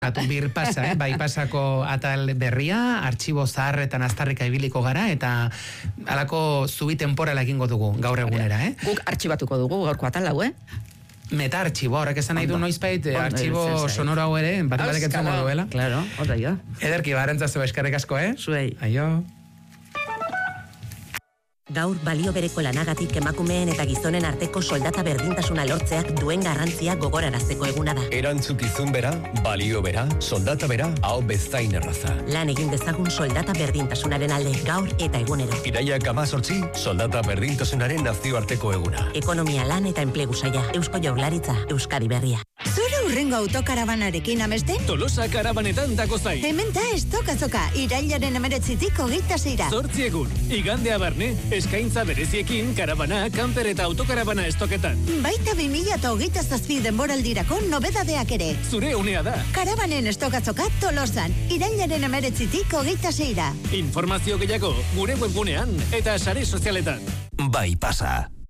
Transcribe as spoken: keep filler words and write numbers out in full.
Atu bir pasa, eh? Bai pasako atal berria, artxibo zaharretan aztarrika ibiliko gara, eta halako zubi temporala egingo dugu gaur egunera, eh? Guk artxibatuko dugu gaurko atal hau, eh? Meta artxibo, horrek esan nahi du noizbait, artxibo sonoro hau ere, bat batek entzungo duela. Claro, hori da. Ederki, barentzazu eskerrik asko, eh? Zuei. Aio. Gaur balio bereko lanagatik emakumeen eta gizonen arteko soldata berdintasuna lortzeak duen garrantzia gogorarazteko eguna da. Erantzukizun bera, balio bera, soldata bera, hau bezain erraza. Lan egin dezagun soldata berdintasunaren alde gaur eta egunero. Iraiak hamazortzi, soldata berdintasunaren nazioarteko eguna. Ekonomia, lan eta enplegu saila, Eusko Jaurlaritza, Euskadi Berria. Zure urrengo autokarabanarekin amesten? Tolosa karabanetan dako zain. Hemen da estokazoka, irailaren emeretzitik hogeita zeira. Zortzi egun, igandea barne, eskaintza bereziekin karabana, kamper eta autokarabana estoketan. Baita bi mila eta hogeita zazpi denboraldirako nobedadeak ere. Zure unea da. Karabanen estokazoka Tolosan, irailaren emeretzitik hogeita zeira. Informazio gehiago, gure webgunean eta sare sozialetan. Bai pasa.